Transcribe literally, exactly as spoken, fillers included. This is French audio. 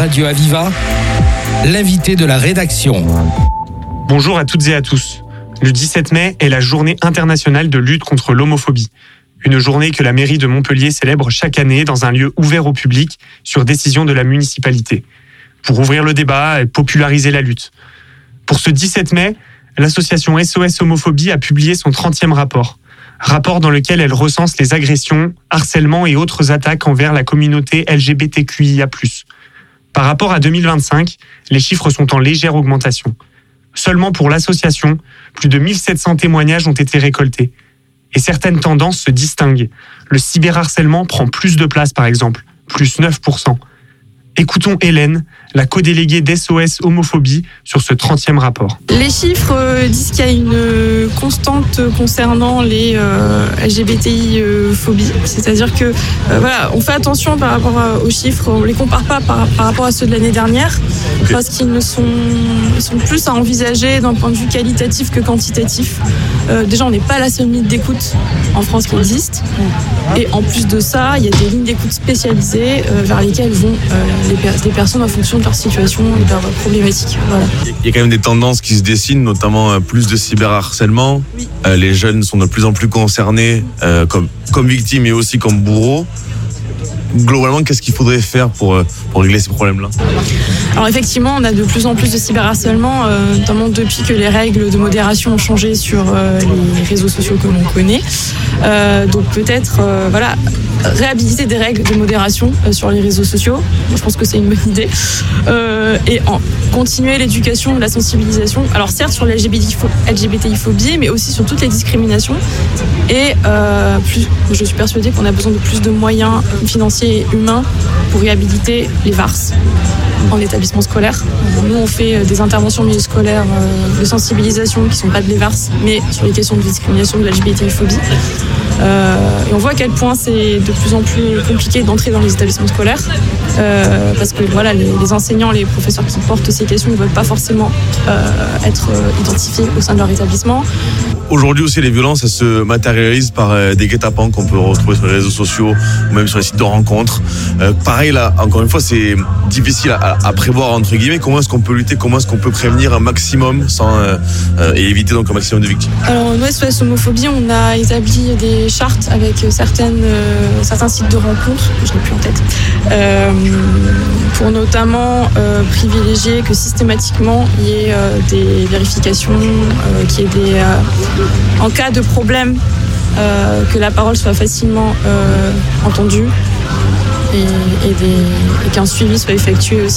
Radio Aviva, l'invité de la rédaction. Bonjour à toutes et à tous. Le dix-sept mai est la journée internationale de lutte contre l'homophobie. Une journée que la mairie de Montpellier célèbre chaque année dans un lieu ouvert au public sur décision de la municipalité, pour ouvrir le débat et populariser la lutte. Pour ce dix-sept mai, l'association S O S Homophobie a publié son trentième rapport. Rapport dans lequel elle recense les agressions, harcèlements et autres attaques envers la communauté L G B T Q I A plus. Par rapport à deux mille vingt-cinq, les chiffres sont en légère augmentation. Seulement pour l'association, plus de mille sept cents témoignages ont été récoltés. Et certaines tendances se distinguent. Le cyberharcèlement prend plus de place par exemple, plus neuf pour cent. Écoutons Hélène, la co-déléguée d'S O S Homophobie, sur ce trentième rapport. Les chiffres euh, disent qu'il y a une euh, constante concernant les euh, L G B T I-phobies. C'est-à-dire que euh, voilà, on fait attention par rapport à, aux chiffres, on ne les compare pas par, par rapport à ceux de l'année dernière, okay. Parce qu'ils ne sont, ils sont plus à envisager d'un point de vue qualitatif que quantitatif. Euh, déjà, on n'est pas la seule ligne d'écoute en France qui existe. Et en plus de ça, il y a des lignes d'écoute spécialisées euh, vers lesquelles vont euh, les, per- les personnes en fonction de leur situation et de leurs problématiques. Voilà. Il y a quand même des tendances qui se dessinent, notamment euh, plus de cyberharcèlement. Oui. Euh, les jeunes sont de plus en plus concernés euh, comme, comme victimes et aussi comme bourreaux. Globalement, qu'est-ce qu'il faudrait faire pour, pour régler ces problèmes-là ? Alors effectivement, on a de plus en plus de cyberharcèlement, euh, notamment depuis que les règles de modération ont changé sur euh, les réseaux sociaux que l'on connaît. Euh, donc peut-être euh, voilà, réhabiliter des règles de modération euh, sur les réseaux sociaux. Moi, je pense que c'est une bonne idée. Euh, et en, continuer l'éducation, la sensibilisation. Alors certes sur les L G B T I-phobie, mais aussi sur toutes les discriminations. Et euh, plus, je suis persuadée qu'on a besoin de plus de moyens financiers et humains pour réhabiliter les V A R S en établissement scolaire. Nous, on fait des interventions milieu scolaire de sensibilisation qui ne sont pas de l'E V A R S, mais sur les questions de discrimination de la L G B T I-phobie. Euh, et on voit à quel point c'est de plus en plus compliqué d'entrer dans les établissements scolaires euh, parce que voilà, les, les enseignants, les professeurs qui portent ces questions ne veulent pas forcément euh, être identifiés au sein de leur établissement. Aujourd'hui aussi, les violences, elles se matérialisent par euh, des guet-apens qu'on peut retrouver sur les réseaux sociaux ou même sur les sites de rencontres. Euh, pareil, là, encore une fois, c'est difficile à, à prévoir, entre guillemets. Comment est-ce qu'on peut lutter, comment est-ce qu'on peut prévenir un maximum sans, euh, euh, et éviter donc un maximum de victimes ? Alors, nous, S O S Homophobie, on a établi des chartes avec certaines, euh, certains sites de rencontres, que je n'ai plus en tête, euh, pour notamment euh, privilégier que systématiquement il y ait euh, des vérifications, euh, qu'il y ait des... Euh, en cas de problème, euh, que la parole soit facilement euh, entendue et, et, des, et qu'un suivi soit effectué aussi.